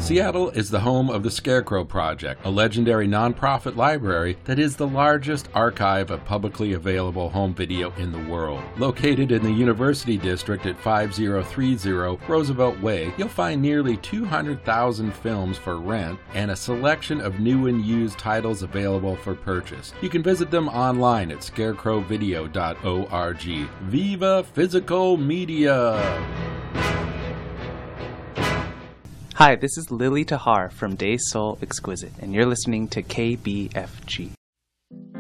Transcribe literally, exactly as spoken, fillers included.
Seattle is the home of the Scarecrow Project, a legendary nonprofit library that is the largest archive of publicly available home video in the world. Located in the University District at five thousand thirty Roosevelt Way, you'll find nearly two hundred thousand films for rent and a selection of new and used titles available for purchase. You can visit them online at scarecrow video dot org. Viva Physical Media! Hi, this is Lily Tahar from Day Soul Exquisite, and you're listening to K B F G.